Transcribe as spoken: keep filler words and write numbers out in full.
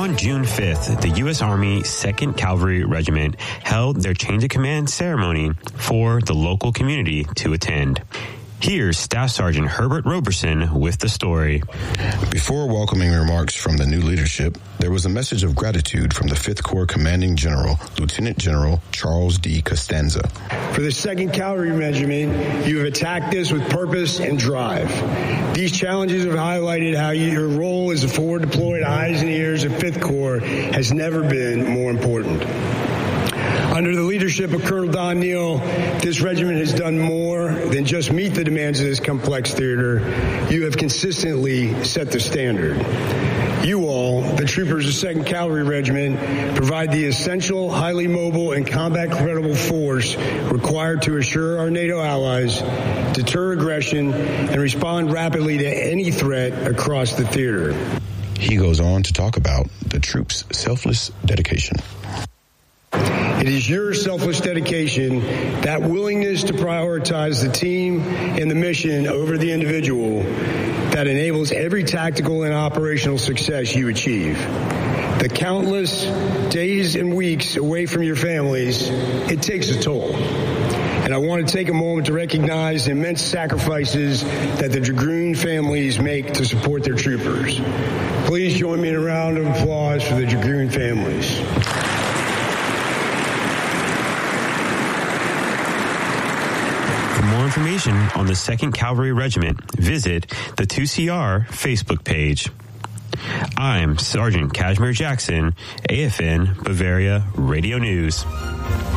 On June fifth, the U S Army second Cavalry Regiment held their change of command ceremony for the local community to attend. Here's Staff Sergeant Herbert Roberson with the story. Before welcoming remarks from the new leadership, there was a message of gratitude from the fifth Corps Commanding General, Lieutenant General Charles D. Costanza. For the second Cavalry Regiment, you have attacked this with purpose and drive. These challenges have highlighted how your role as a forward-deployed eyes and ears of fifth Corps has never been more important. Under the leadership of Colonel Don Neal, this regiment has done more than just meet the demands of this complex theater. You have consistently set the standard. You all, the troopers of second Cavalry Regiment, provide the essential, highly mobile, and combat-credible force required to assure our NATO allies, deter aggression, and respond rapidly to any threat across the theater. He goes on to talk about the troops' selfless dedication. It is your selfless dedication, that willingness to prioritize the team and the mission over the individual, that enables every tactical and operational success you achieve. The countless days and weeks away from your families, it takes a toll. And I want to take a moment to recognize the immense sacrifices that the Dragoon families make to support their troopers. Please join me in a round of applause for the Dragoon families. For more information on the second Cavalry Regiment, visit the two C R Facebook page. I'm Sergeant Kashmir Jackson, A F N Bavaria Radio News.